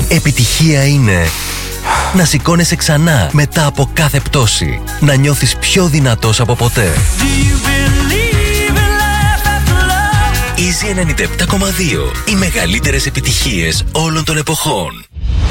Επιτυχία είναι να σηκώνεσαι ξανά μετά από κάθε πτώση. Να νιώθεις πιο δυνατός από ποτέ. Easy 97,2. Οι μεγαλύτερες επιτυχίες όλων των εποχών.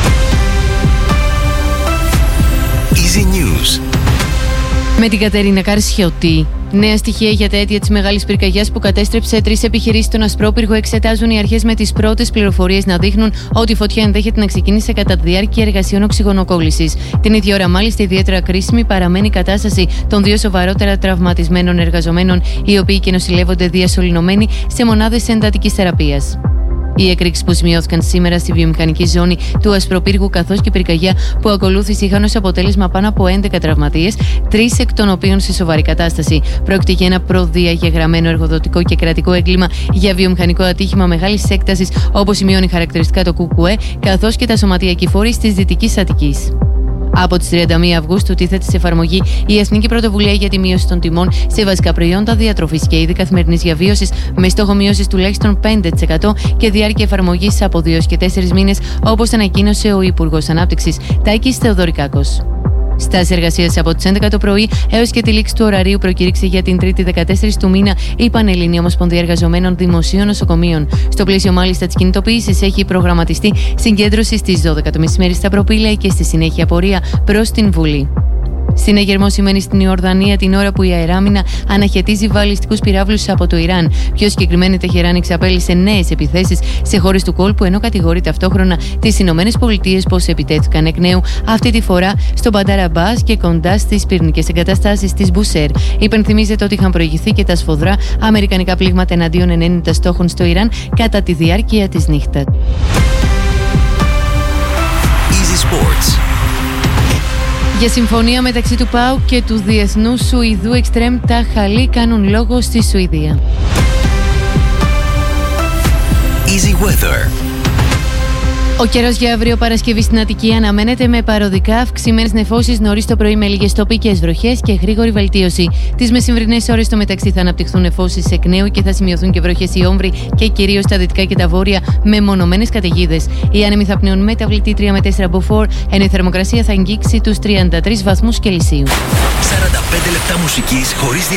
Easy News. Με την Κατερίνα Καρσιώτη. Νέα στοιχεία για τα αίτια της μεγάλης πυρκαγιάς που κατέστρεψε 3 επιχειρήσεις στον Ασπρόπυργο εξετάζουν οι αρχές, με τις πρώτες πληροφορίες να δείχνουν ότι η φωτιά ενδέχεται να ξεκίνησε κατά τη διάρκεια εργασιών οξυγονοκόλλησης. Την ίδια ώρα, μάλιστα, ιδιαίτερα κρίσιμη παραμένει η κατάσταση των 2 σοβαρότερα τραυματισμένων εργαζομένων, οι οποίοι και νοσηλεύονται διασωληνωμένοι σε μονάδες εντατικής θεραπείας. Οι εκρήξεις που σημειώθηκαν σήμερα στη βιομηχανική ζώνη του Ασπροπύργου, καθώς και η πυρκαγιά που ακολούθησε, είχαν ως αποτέλεσμα πάνω από 11 τραυματίες, 3 εκ των οποίων σε σοβαρή κατάσταση. Πρόκειται για ένα προδιαγεγραμμένο εργοδοτικό και κρατικό έγκλημα για βιομηχανικό ατύχημα μεγάλης έκτασης, όπως σημειώνει χαρακτηριστικά το ΚΚΕ, καθώς και τα σωματιακοί φορείς της Δυτικής Αττικής. Από τις 31 Αυγούστου τίθεται σε εφαρμογή η Εθνική Πρωτοβουλία για τη Μείωση των Τιμών σε βασικά προϊόντα διατροφής και είδη καθημερινής διαβίωσης, με στόχο μείωσης τουλάχιστον 5% και διάρκεια εφαρμογής από 2 και 4 μήνες, όπως ανακοίνωσε ο Υπουργός Ανάπτυξης Τάκης Θεοδωρικάκος. Στάση εργασίας από τις 11 το πρωί έως και τη λήξη του ωραρίου προκήρυξε για την 3η 14 του μήνα η Πανελλήνια Ομοσπονδία Εργαζομένων Δημοσίων Νοσοκομείων. Στο πλαίσιο μάλιστα της κινητοποίησης έχει προγραμματιστεί συγκέντρωση στις 12 το μεσημέρι στα Προπήλαια και στη συνέχεια πορεία προς την Βουλή. Συνεγερμό σημαίνει στην Ιορδανία την ώρα που η αεράμινα αναχαιτίζει βαλιστικούς πυράβλους από το Ιράν. Πιο συγκεκριμένα, η Τεχεράνη εξαπέλυσε νέες επιθέσεις σε χώρες του κόλπου, ενώ κατηγορεί ταυτόχρονα τις Ηνωμένες Πολιτείες πως επιτέθηκαν εκ νέου, αυτή τη φορά στο Μπαντάρ Αμπάς και κοντά στις πυρηνικές εγκαταστάσεις της Μπουσέρ. Υπενθυμίζεται ότι είχαν προηγηθεί και τα σφοδρά αμερικανικά πλήγματα εναντίον 90 στόχων στο Ιράν κατά τη διάρκεια της νύχτας. Easy Sports. Για συμφωνία μεταξύ του ΠΑΟΚ και του διεθνού Σουηδού Εκστρέμ, τα Χαλί κάνουν λόγο στη Σουηδία. Easy Weather. Ο καιρός για αύριο Παρασκευή στην Αττική αναμένεται με παροδικά αυξημένες νεφώσεις νωρίς το πρωί, με λίγες τοπικές βροχές και γρήγορη βελτίωση. Τις μεσημβρινές ώρες στο μεταξύ θα αναπτυχθούν νεφώσεις εκ νέου και θα σημειωθούν και βροχές η Όμβρη και κυρίως στα δυτικά και τα βόρεια με μονομένες καταιγίδες. Οι άνεμοι θα πνέουν μεταβλητή 3 με 4 μποφόρ, ενώ η θερμοκρασία θα αγγίξει τους 33 βαθμούς Κελσίου. 45 λεπτά μουσικής χωρίς